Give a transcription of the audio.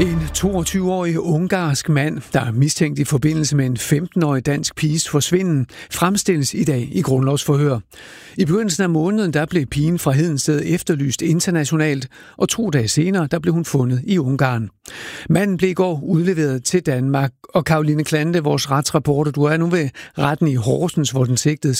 En 22-årig ungarsk mand, der er mistænkt i forbindelse med en 15-årig dansk piges forsvinden, fremstilles i dag i grundlovsforhør. I begyndelsen af måneden der blev pigen fra Hedensted efterlyst internationalt, og 2 dage senere der blev hun fundet i Ungarn. Manden blev i går udleveret til Danmark, og Caroline Klante, vores retsreporter, du er nu ved retten i Horsens, hvor den sigtede